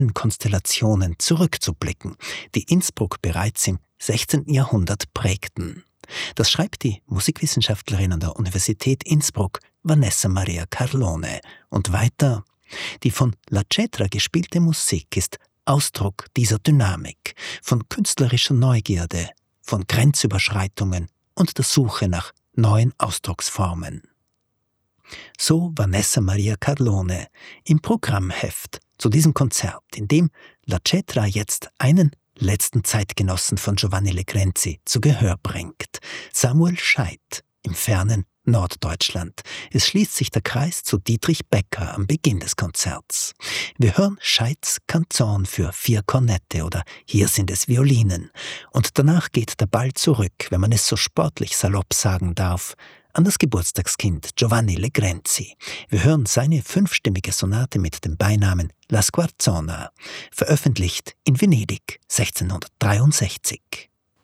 Konstellationen zurückzublicken, die Innsbruck bereits im 16. Jahrhundert prägten. Das schreibt die Musikwissenschaftlerin an der Universität Innsbruck, Vanessa Maria Carlone. Und weiter: Die von La Cetra gespielte Musik ist Ausdruck dieser Dynamik, von künstlerischer Neugierde, von Grenzüberschreitungen und der Suche nach neuen Ausdrucksformen. So Vanessa Maria Carlone im Programmheft zu diesem Konzert, in dem La Cetra jetzt einen letzten Zeitgenossen von Giovanni Legrenzi zu Gehör bringt, Samuel Scheidt im fernen Norddeutschland. Es schließt sich der Kreis zu Dietrich Becker am Beginn des Konzerts. Wir hören Scheidts Canzon für 4 Kornette oder Hier sind es Violinen. Und danach geht der Ball zurück, wenn man es so sportlich salopp sagen darf, an das Geburtstagskind Giovanni Legrenzi. Wir hören seine 5-stimmige Sonate mit dem Beinamen La Squarzona, veröffentlicht in Venedig 1663.